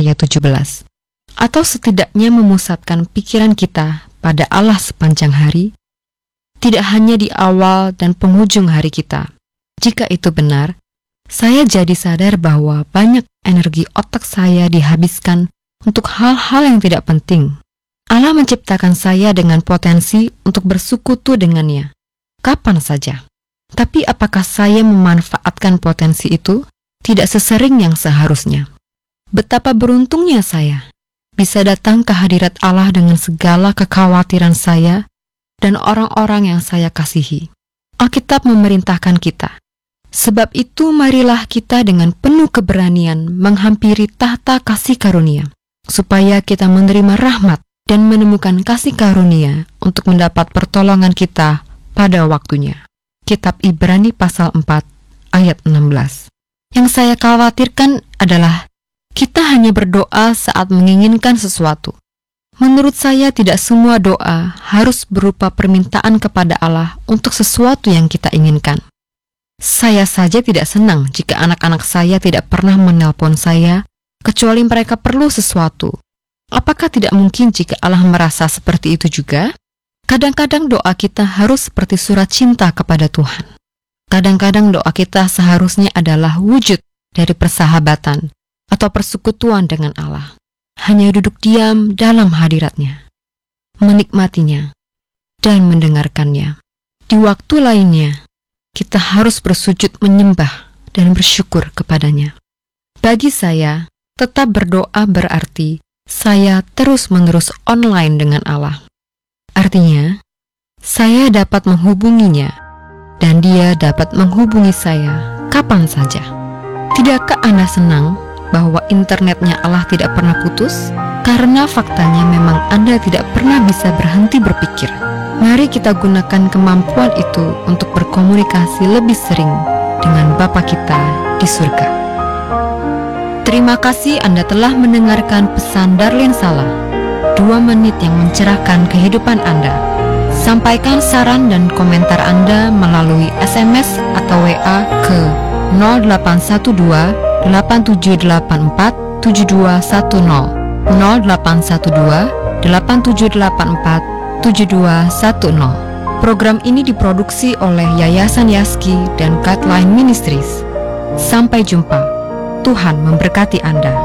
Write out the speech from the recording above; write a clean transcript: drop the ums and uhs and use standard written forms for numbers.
ayat 17. Atau setidaknya memusatkan pikiran kita pada Allah sepanjang hari, tidak hanya di awal dan penghujung hari kita. Jika itu benar, saya jadi sadar bahwa banyak energi otak saya dihabiskan untuk hal-hal yang tidak penting. Allah menciptakan saya dengan potensi untuk bersekutu dengannya, kapan saja. Tapi apakah saya memanfaatkan potensi itu? Tidak sesering yang seharusnya. Betapa beruntungnya saya bisa datang ke hadirat Allah dengan segala kekhawatiran saya dan orang-orang yang saya kasihi. Alkitab memerintahkan kita. Sebab itu marilah kita dengan penuh keberanian menghampiri tahta kasih karunia, supaya kita menerima rahmat dan menemukan kasih karunia untuk mendapat pertolongan kita pada waktunya. Kitab Ibrani pasal 4 ayat 16. Yang saya khawatirkan adalah kita hanya berdoa saat menginginkan sesuatu. Menurut saya tidak semua doa harus berupa permintaan kepada Allah untuk sesuatu yang kita inginkan. Saya saja tidak senang jika anak-anak saya tidak pernah menelpon saya kecuali mereka perlu sesuatu. Apakah tidak mungkin jika Allah merasa seperti itu juga? Kadang-kadang doa kita harus seperti surat cinta kepada Tuhan. Kadang-kadang doa kita seharusnya adalah wujud dari persahabatan atau persekutuan dengan Allah. Hanya duduk diam dalam hadirat-Nya, menikmatinya, dan mendengarkannya. Di waktu lainnya, kita harus bersujud menyembah dan bersyukur kepadanya. Bagi saya, tetap berdoa berarti saya terus-menerus online dengan Allah. Artinya, saya dapat menghubunginya dan dia dapat menghubungi saya kapan saja. Tidakkah Anda senang bahwa internetnya Allah tidak pernah putus? Karena faktanya memang Anda tidak pernah bisa berhenti berpikir. Mari kita gunakan kemampuan itu untuk berkomunikasi lebih sering dengan Bapa kita di surga. Terima kasih Anda telah mendengarkan pesan Darlene Sala, 2 menit yang mencerahkan kehidupan Anda. Sampaikan saran dan komentar Anda melalui SMS atau WA ke 0812 8784 7210 0812 8784 7210. Program ini diproduksi oleh Yayasan Yaski dan Guideline Ministries. Sampai jumpa. Tuhan memberkati Anda.